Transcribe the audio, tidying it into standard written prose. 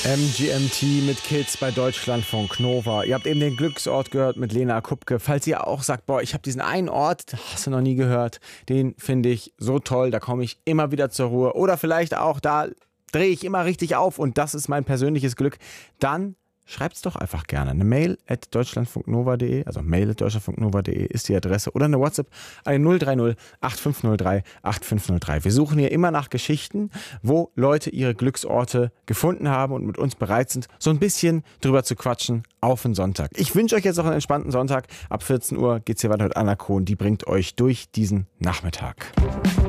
MGMT mit Kids bei Deutschlandfunk Nova. Ihr habt eben den Glücksort gehört mit Lena Kupke. Falls ihr auch sagt, boah, ich habe diesen einen Ort, hast du noch nie gehört, den finde ich so toll, da komme ich immer wieder zur Ruhe. Oder vielleicht auch, da drehe ich immer richtig auf und das ist mein persönliches Glück. Dann schreibt's doch einfach gerne. Eine Mail at deutschlandfunknova.de, also mail at deutschlandfunknova.de ist die Adresse. Oder eine WhatsApp an 030 8503 8503. Wir suchen hier immer nach Geschichten, wo Leute ihre Glücksorte gefunden haben und mit uns bereit sind, so ein bisschen drüber zu quatschen auf den Sonntag. Ich wünsche euch jetzt noch einen entspannten Sonntag. Ab 14 Uhr geht's hier weiter mit Anna Krohn. Die bringt euch durch diesen Nachmittag.